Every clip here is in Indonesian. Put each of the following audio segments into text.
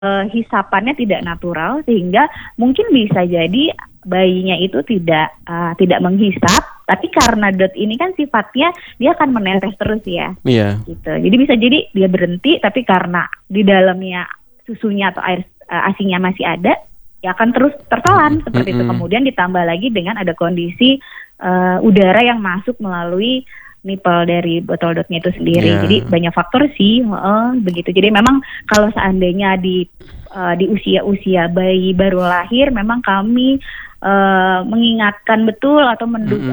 hisapannya tidak natural sehingga mungkin bisa jadi bayinya itu tidak menghisap, tapi karena DOT ini kan sifatnya dia akan menetes terus ya. Iya. Gitu. Jadi bisa jadi dia berhenti, tapi karena di dalamnya susunya atau air ASI-nya masih ada, ya akan terus tertelan seperti itu. Kemudian ditambah lagi dengan ada kondisi udara yang masuk melalui nipple dari botol dotnya itu sendiri. Yeah. Jadi banyak faktor sih, begitu. Jadi memang kalau seandainya di usia bayi baru lahir, memang kami mengingatkan betul atau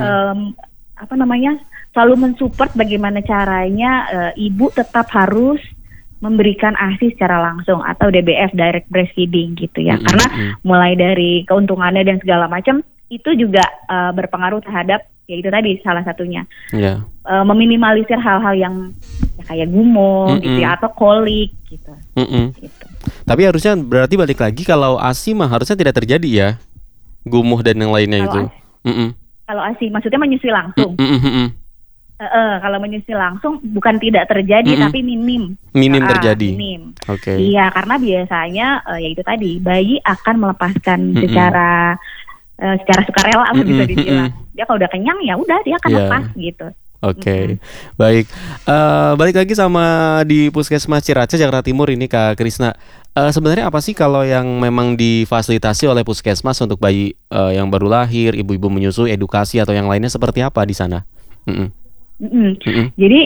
selalu mensupport bagaimana caranya ibu tetap harus memberikan ASI secara langsung atau DBF, direct breastfeeding gitu ya. Karena mulai dari keuntungannya dan segala macam itu juga berpengaruh terhadap ya itu tadi salah satunya. Yeah. Meminimalisir hal-hal yang ya kayak gumoh gitu ya, atau kolik gitu. Gitu. Tapi harusnya berarti balik lagi kalau ASI mah harusnya tidak terjadi ya, gumoh dan yang lainnya itu. Kalau ASI maksudnya menyusui langsung. Kalau menyusui langsung bukan tidak terjadi tapi minim terjadi. Minim. Oke. Iya, karena biasanya ya itu tadi bayi akan melepaskan secara sukarela bisa dibilang. Dia kalau udah kenyang ya udah dia akan lepas gitu. Oke. Baik. Balik lagi sama di Puskesmas Ciracas Jakarta Timur ini Kak Krisna. Sebenarnya apa sih kalau yang memang difasilitasi oleh Puskesmas untuk bayi yang baru lahir, ibu-ibu menyusui, edukasi atau yang lainnya seperti apa di sana? Jadi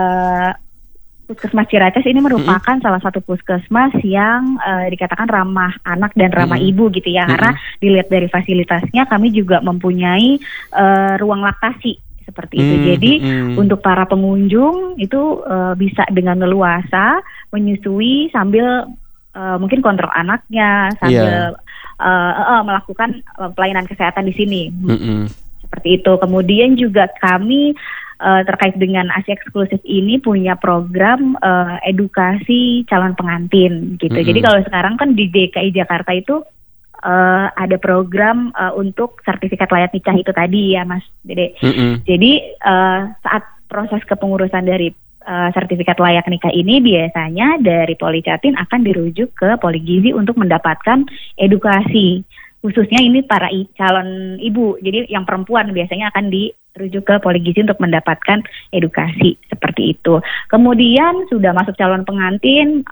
Puskesmas Ciracas ini merupakan salah satu puskesmas yang dikatakan ramah anak dan ramah ibu gitu ya. Karena dilihat dari fasilitasnya kami juga mempunyai ruang laktasi seperti itu. Jadi untuk para pengunjung itu bisa dengan leluasa menyusui sambil mungkin kontrol anaknya sambil melakukan pelayanan kesehatan di sini. Seperti itu. Kemudian juga kami terkait dengan ASI eksklusif ini punya program edukasi calon pengantin gitu. Jadi kalau sekarang kan di DKI Jakarta itu ada program untuk sertifikat layak nikah itu tadi ya Mas Dede. Jadi saat proses kepengurusan dari sertifikat layak nikah ini biasanya dari Policatin akan dirujuk ke Poligizi untuk mendapatkan edukasi. Khususnya ini para calon ibu, jadi yang perempuan biasanya akan dirujuk ke Poligizi untuk mendapatkan edukasi seperti itu. Kemudian sudah masuk calon pengantin,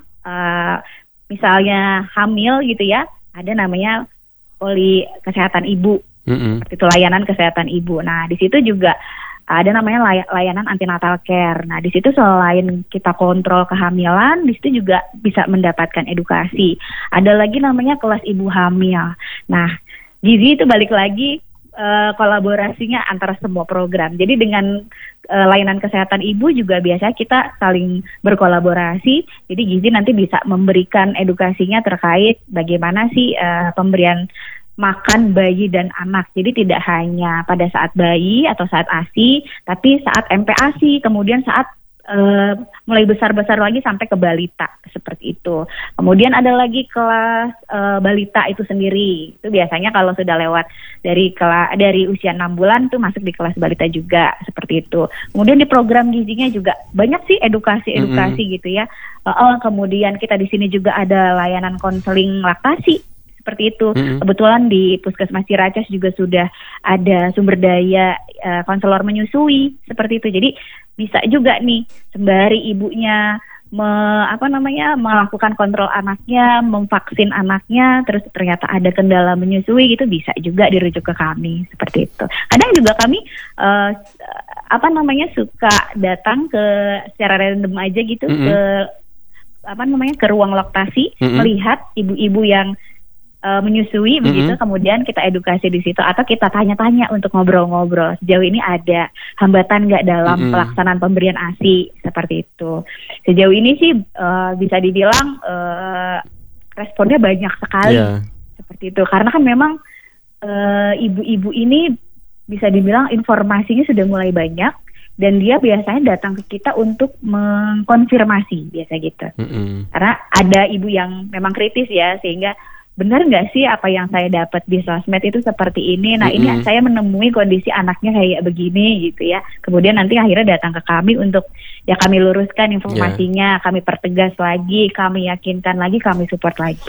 misalnya hamil gitu ya, ada namanya poli kesehatan ibu, seperti itu layanan kesehatan ibu. Nah di situ juga ada namanya layanan antenatal care. Nah di situ selain kita kontrol kehamilan, di situ juga bisa mendapatkan edukasi. Ada lagi namanya kelas ibu hamil. Nah Gizi itu balik lagi kolaborasinya antara semua program. Jadi dengan layanan kesehatan ibu juga biasa kita saling berkolaborasi. Jadi Gizi nanti bisa memberikan edukasinya terkait bagaimana sih pemberian makan bayi dan anak. Jadi tidak hanya pada saat bayi atau saat ASI, tapi saat MPASI, kemudian saat mulai besar-besar lagi sampai ke balita seperti itu. Kemudian ada lagi kelas balita itu sendiri. Itu biasanya kalau sudah lewat dari usia 6 bulan tuh masuk di kelas balita juga seperti itu. Kemudian di program gizinya juga banyak sih edukasi gitu ya. Kemudian kita di sini juga ada layanan konseling laktasi. Seperti itu. Kebetulan di Puskesmas Ciracas juga sudah ada sumber daya konselor menyusui seperti itu. Jadi bisa juga nih sembari ibunya melakukan kontrol anaknya, memvaksin anaknya, terus ternyata ada kendala menyusui gitu, bisa juga dirujuk ke kami seperti itu. Kadang juga kami suka datang ke secara random aja gitu ke ruang laktasi, melihat ibu-ibu yang menyusui begitu, kemudian kita edukasi di situ atau kita tanya-tanya untuk ngobrol-ngobrol sejauh ini ada hambatan nggak dalam pelaksanaan pemberian ASI seperti itu. Sejauh ini sih bisa dibilang responnya banyak sekali seperti itu, karena kan memang ibu-ibu ini bisa dibilang informasinya sudah mulai banyak dan dia biasanya datang ke kita untuk mengkonfirmasi biasa gitu. Karena ada ibu yang memang kritis ya, sehingga benar nggak sih apa yang saya dapat di sosmed itu seperti ini. Nah ini saya menemui kondisi anaknya kayak begini gitu ya. Kemudian nanti akhirnya datang ke kami untuk ya kami luruskan informasinya, kami pertegas lagi, kami yakinkan lagi, kami support lagi.